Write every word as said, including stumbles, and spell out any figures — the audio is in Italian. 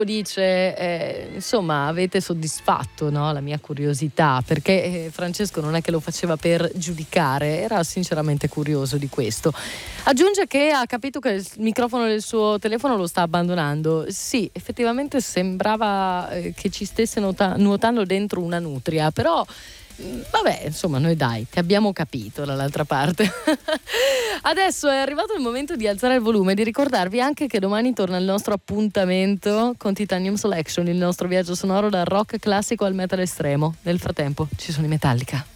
dice eh, insomma avete soddisfatto, no, la mia curiosità, perché eh, Francesco non è che lo faceva per giudicare, era sinceramente curioso di questo. Aggiunge che ha capito che il microfono del suo telefono lo sta abbandonando. Sì, effettivamente sembrava eh, che ci stesse nuota- nuotando dentro una nutria, però vabbè, insomma, noi dai, ti abbiamo capito dall'altra parte. Adesso è arrivato il momento di alzare il volume e di ricordarvi anche che domani torna il nostro appuntamento con Titanium Selection, il nostro viaggio sonoro dal rock classico al metal estremo. Nel frattempo ci sono i Metallica.